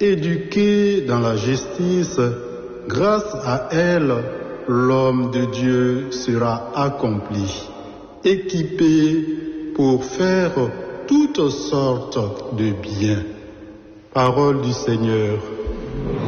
éduqué dans la justice, grâce à elle, l'homme de Dieu sera accompli, équipé pour faire toutes sortes de biens. Parole du Seigneur.